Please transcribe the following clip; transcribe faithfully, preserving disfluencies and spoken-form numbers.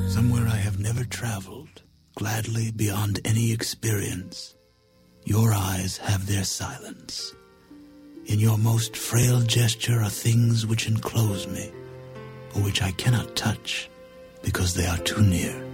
Somewhere I have never traveled, gladly beyond any experience. Your eyes have their silence. In your most frail gesture are things which enclose me, or which I cannot touch because they are too near.